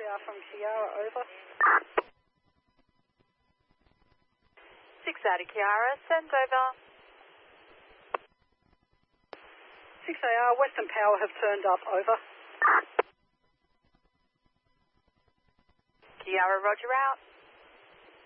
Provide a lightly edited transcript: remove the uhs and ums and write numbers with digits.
6AR from Kiara, over. 6AR to Kiara, send over. 6AR, Western Power have turned up, over. Kiara, roger out.